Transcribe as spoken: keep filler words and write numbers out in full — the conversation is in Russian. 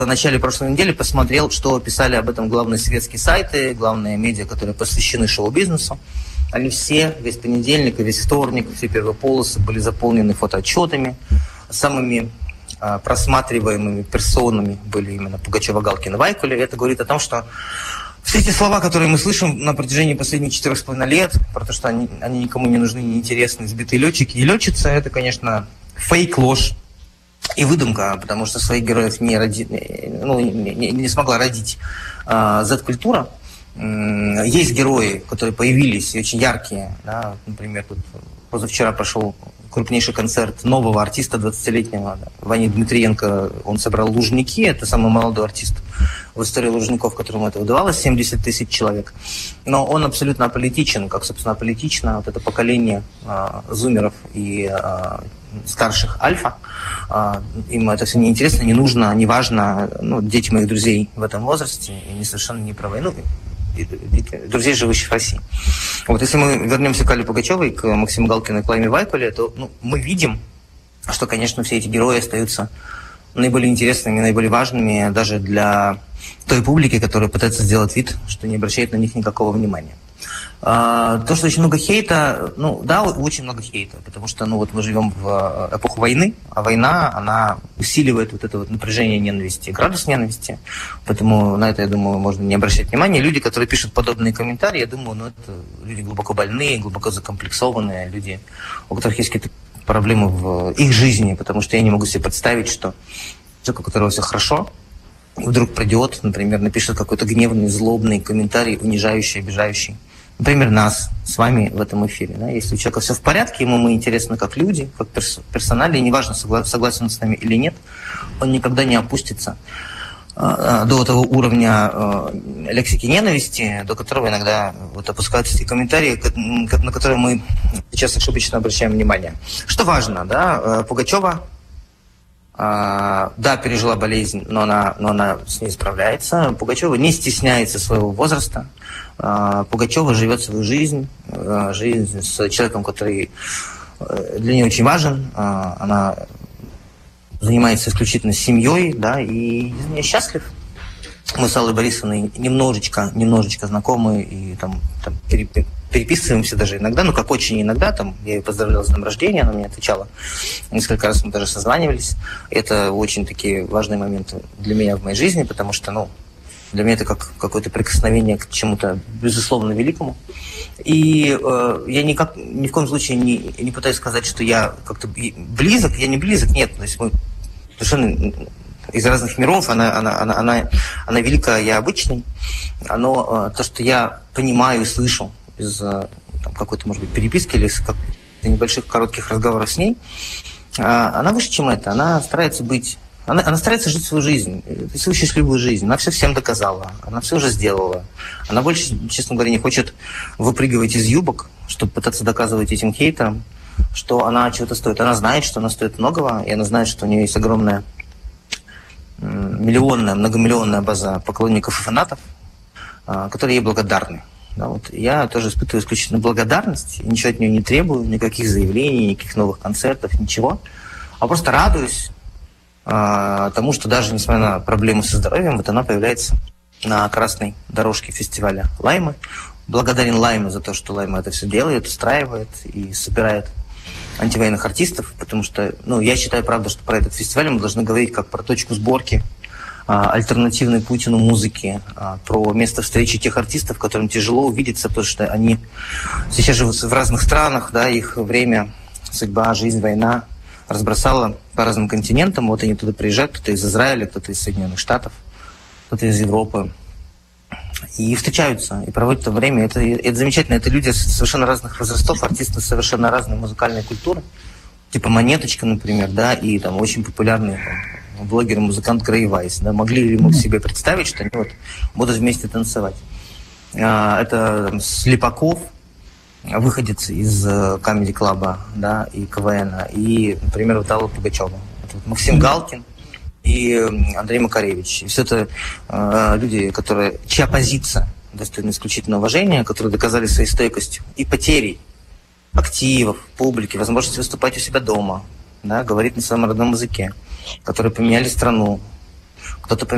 В начале прошлой недели посмотрел, что писали об этом главные светские сайты, главные медиа, которые посвящены шоу-бизнесу. Они все, весь понедельник и весь вторник, все первые полосы были заполнены фотоотчетами. Самыми а, просматриваемыми персонами были именно Пугачева, Галкин и Вайкуле. Это говорит о том, что все эти слова, которые мы слышим на протяжении последних четырех с половиной лет, про то, что они, они никому не нужны, неинтересны, сбитые летчики и летчицы, это, конечно, фейк, ложь и выдумка, потому что своих героев не, роди, ну, не, не, не смогла родить а, зет-культура. Есть герои, которые появились, очень яркие. Да? Например, тут позавчера прошел крупнейший концерт нового артиста двадцатилетнего, да, Вани Дмитриенко. Он собрал Лужники, это самый молодой артист в истории Лужников, которому это удавалось, семьдесят тысяч человек. Но он абсолютно аполитичен, как, собственно, аполитично вот это поколение а, зумеров и а, старших альфа. А, им это все неинтересно, не нужно, не важно. Ну, дети моих друзей в этом возрасте, и они совершенно не про войну. Друзей, живущих в России. Вот если мы вернемся к Алле Пугачевой, к Максиму Галкину и Клайме Вайкуле, то ну, мы видим, что, конечно, все эти герои остаются наиболее интересными, наиболее важными даже для той публики, которая пытается сделать вид, что не обращает на них никакого внимания. А, то, что очень много хейта, ну да, очень много хейта, потому что ну, вот мы живем в эпоху войны, а война, она усиливает вот это вот напряжение ненависти, градус ненависти, поэтому на это, я думаю, можно не обращать внимания. Люди, которые пишут подобные комментарии, я думаю, ну это люди глубоко больные, глубоко закомплексованные, люди, у которых есть какие-то проблемы в их жизни, потому что я не могу себе представить, что человек, у которого все хорошо, вдруг придет, например, напишет какой-то гневный, злобный комментарий, унижающий, обижающий. Например, нас с вами в этом эфире. Да? Если у человека все в порядке, ему мы интересны как люди, как перс- персонали, и неважно, согла- согласен он с нами или нет, он никогда не опустится э, до того уровня э, лексики ненависти, до которого иногда вот, опускаются эти комментарии, как, как, на которые мы сейчас ошибочно обращаем внимание. Что важно, да, Пугачева, э, да, пережила болезнь, но она, но она с ней справляется. Пугачева не стесняется своего возраста. Пугачева живет свою жизнь, жизнь с человеком, который для нее очень важен. Она занимается исключительно семьей, да, и я счастлив. Мы с Аллой Борисовной немножечко, немножечко знакомы и там, там переписываемся даже иногда, ну как очень иногда, там я ее поздравлял с днем рождения, она мне отвечала. Несколько раз мы даже созванивались. Это очень такие важные моменты для меня в моей жизни, потому что, ну, для меня это как какое-то прикосновение к чему-то безусловно великому. И э, я никак, ни в коем случае не, не пытаюсь сказать, что я как-то близок. Я не близок, нет. То есть мы совершенно из разных миров. Она, она, она, она, она великая, я обычный. Но э, то, что я понимаю и слышу из там, какой-то, может быть, переписки или из небольших коротких разговоров с ней, э, она выше, чем это. Она старается быть... Она, она старается жить свою жизнь, свою счастливую жизнь. Она все всем доказала, она все уже сделала. Она больше, честно говоря, не хочет выпрыгивать из юбок, чтобы пытаться доказывать этим хейтерам, что она чего-то стоит. Она знает, что она стоит многого, и она знает, что у нее есть огромная миллионная, многомиллионная база поклонников и фанатов, которые ей благодарны. Да, вот. Я тоже испытываю исключительно благодарность, ничего от нее не требую, никаких заявлений, никаких новых концертов, ничего. А просто радуюсь тому, что даже несмотря на проблемы со здоровьем, вот она появляется на красной дорожке фестиваля Лаймы. Благодарен Лайме за то, что Лайма это все делает, устраивает и собирает антивоенных артистов, потому что, ну, я считаю, правда, что про этот фестиваль мы должны говорить как про точку сборки а, альтернативной Путину музыки, а, про место встречи тех артистов, которым тяжело увидеться, потому что они сейчас живут в разных странах, да, их время, судьба, жизнь, война разбросала по разным континентам. Вот они туда приезжают, кто-то из Израиля, кто-то из Соединенных Штатов, кто-то из Европы. И встречаются, и проводят это время. Это, это замечательно. Это люди совершенно разных возрастов, артисты совершенно разной музыкальной культуры. Типа Монеточка, например, да, и там очень популярный там, блогер и музыкант Грей Вайс. Да. Могли ли мы себе представить, что они вот будут вместе танцевать? А, это там, Слепаков, выходец из Comedy Club, да, и КВН, и, например, вот Алла Пугачева. Это вот Максим Галкин и Андрей Макаревич. И все это э, люди, которые, чья позиция достойна исключительного уважения, которые доказали своей стойкостью и потерей активов, публики, возможности выступать у себя дома, да, говорить на своем родном языке, которые поменяли страну. Кто-то поменял